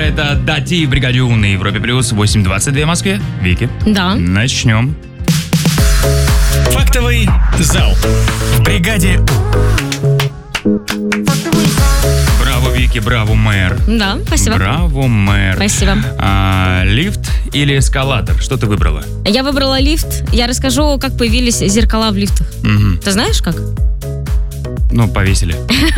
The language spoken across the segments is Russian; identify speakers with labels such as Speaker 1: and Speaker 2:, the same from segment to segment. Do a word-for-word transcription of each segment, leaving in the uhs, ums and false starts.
Speaker 1: это Дати в бригаде У на Европе плюс восемь двадцать два в Москве. Вики.
Speaker 2: Да.
Speaker 1: Начнем.
Speaker 3: Фактовый зал в бригаде У.
Speaker 1: Браво, Вики, браво, мэр.
Speaker 2: Да, спасибо.
Speaker 1: Браво, мэр.
Speaker 2: Спасибо.
Speaker 1: А, лифт или эскалатор? Что ты выбрала?
Speaker 2: Я выбрала лифт. Я расскажу, как появились зеркала в лифтах.
Speaker 1: Угу.
Speaker 2: Ты знаешь, как?
Speaker 1: Ну, повесили.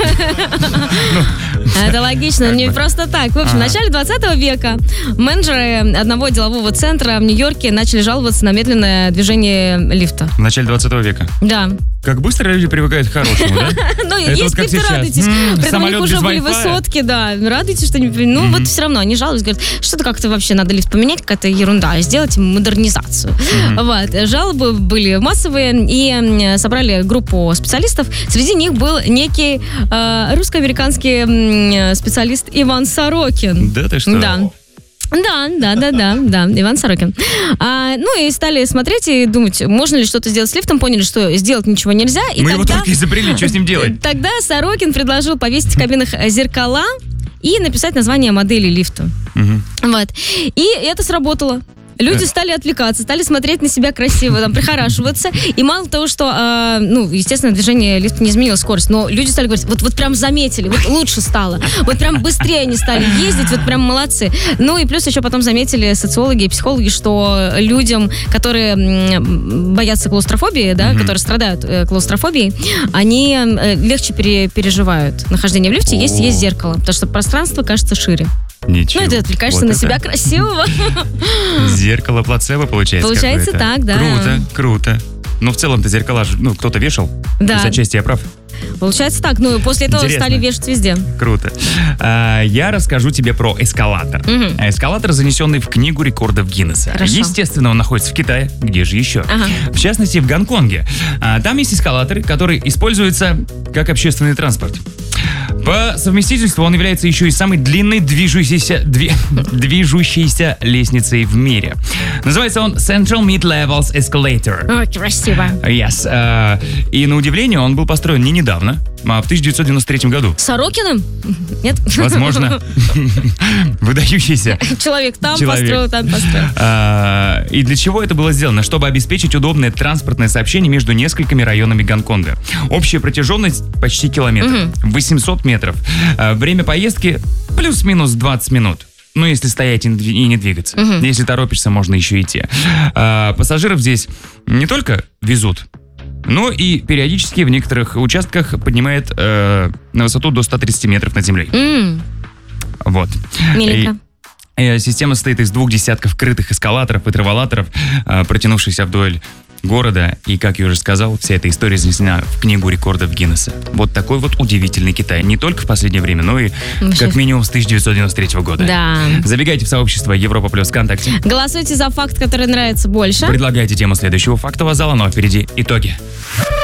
Speaker 2: Это логично, не просто так. В общем, в начале двадцатого века менеджеры одного делового центра в Нью-Йорке начали жаловаться на медленное движение лифта.
Speaker 1: В начале двадцатого века.
Speaker 2: Да.
Speaker 1: Как быстро люди привыкают к хорошему, да?
Speaker 2: Ну,
Speaker 1: Это
Speaker 2: есть
Speaker 1: вот как
Speaker 2: лифты,
Speaker 1: сейчас.
Speaker 2: радуйтесь.
Speaker 1: М,
Speaker 2: При этом у
Speaker 1: самолет
Speaker 2: них уже
Speaker 1: без
Speaker 2: были
Speaker 1: Wi-Fi.
Speaker 2: высотки, да. Радуйтесь, что не... Ну, вот все равно они жалуются, говорят, что-то как-то вообще надо лифт поменять, какая-то ерунда, сделать модернизацию. Вот. Жалобы были массовые, и м, собрали группу специалистов. Среди них был некий э, русско-американский м, специалист Иван Сорокин.
Speaker 1: Да ты что?
Speaker 2: Да. Да, да, да, да, да, Иван Сорокин. А, ну и стали смотреть и думать, можно ли что-то сделать с лифтом, поняли, что сделать ничего нельзя. И
Speaker 1: Мы
Speaker 2: тогда,
Speaker 1: его только изобрели, что с ним делать?
Speaker 2: Тогда Сорокин предложил повесить в кабинах зеркала и написать название модели лифта.
Speaker 1: Угу.
Speaker 2: Вот. И это сработало. Люди стали отвлекаться, стали смотреть на себя красиво, там, прихорашиваться. И мало того, что, э, ну, естественно, движение лифта не изменило скорость, но люди стали говорить, вот, вот прям заметили, вот лучше стало, вот прям быстрее они стали ездить, вот прям молодцы. Ну и плюс еще потом заметили социологи и психологи, что людям, которые м, боятся клаустрофобии, да, mm-hmm. которые страдают э, клаустрофобией, они э, легче пере, переживают нахождение в лифте, oh. если есть зеркало, потому что пространство кажется шире.
Speaker 1: Ничего.
Speaker 2: Ну, и ты отвлекаешься
Speaker 1: Вот
Speaker 2: на
Speaker 1: это.
Speaker 2: себя красивого.
Speaker 1: Зеркало плацебо получается.
Speaker 2: Получается
Speaker 1: какое-то.
Speaker 2: так, да.
Speaker 1: Круто, круто. Ну, в целом-то зеркала, же, ну, кто-то вешал.
Speaker 2: Да.
Speaker 1: За части я прав.
Speaker 2: Получается так. Ну, и после этого
Speaker 1: Интересно.
Speaker 2: стали вешать везде.
Speaker 1: Круто. А, я расскажу тебе про эскалатор.
Speaker 2: Мгм.
Speaker 1: А Эскалатор, занесенный в книгу рекордов Гиннесса.
Speaker 2: Хорошо.
Speaker 1: Естественно, он находится в Китае. Где же еще?
Speaker 2: Ага.
Speaker 1: В частности, в Гонконге. А, там есть эскалаторы, которые используются как общественный транспорт. По совместительству он является еще и самой длинной движущейся, дви- движущейся лестницей в мире. Называется он Central Mid-Levels Escalator.
Speaker 2: Ой, красиво.
Speaker 1: Yes. а, и на удивление, он был построен не недавно, а в тысяча девятьсот девяносто третьем году.
Speaker 2: Сорокиным? Нет?
Speaker 1: Возможно. Выдающийся.
Speaker 2: Человек там
Speaker 1: Человек.
Speaker 2: построил, там построил.
Speaker 1: А, И для чего это было сделано? Чтобы обеспечить удобное транспортное сообщение между несколькими районами Гонконга. Общая протяженность почти километр. восемьсот метров. А, Время поездки плюс-минус двадцать минут. Ну, если стоять и не- и не двигаться. Если торопишься, можно еще идти. А, Пассажиров здесь не только везут, но и периодически в некоторых участках поднимает э, на высоту до ста тридцати метров над землей.
Speaker 2: М,
Speaker 1: Вот.
Speaker 2: Миленько.
Speaker 1: И, э, система состоит из двух десятков крытых эскалаторов и траволаторов, э, протянувшихся вдоль города. И, как я уже сказал, вся эта история занесена в книгу рекордов Гиннесса. Вот такой вот удивительный Китай. Не только в последнее время, но и
Speaker 2: Вообще.
Speaker 1: как минимум с тысяча девятьсот девяносто третьего года.
Speaker 2: Да.
Speaker 1: Забегайте в сообщество Европа Плюс ВКонтакте.
Speaker 2: Голосуйте за факт, который нравится больше.
Speaker 1: Предлагайте тему следующего фактового зала, ну а впереди итоги.